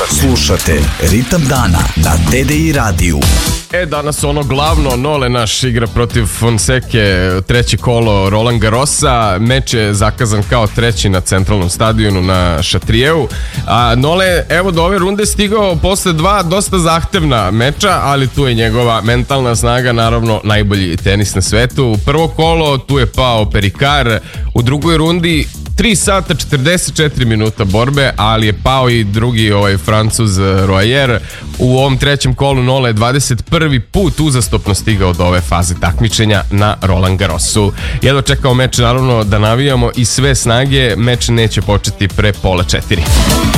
Slušate Ritam dana na TDI radiju. Danas ono glavno, Nole naš igra protiv Fonseke, treće kolo Roland Garrosa, meč je zakazan kao treći na centralnom stadionu na Šatrijevu, a Nole evo do ove runde stigao posle dva dosta zahtevna meča, ali tu je njegova mentalna snaga, naravno najbolji tenis na svetu. Prvo kolo tu je pao Perikar, u drugoj rundi 3 sata 44 minuta borbe, ali je pao i drugi Francuz Royer. U ovom trećem kolu Nole je 21. put uzastopno stigao do ove faze takmičenja na Roland Garrosu. Jedva čekao meč, naravno da navijamo i sve snage, meč neće početi pre 3:30.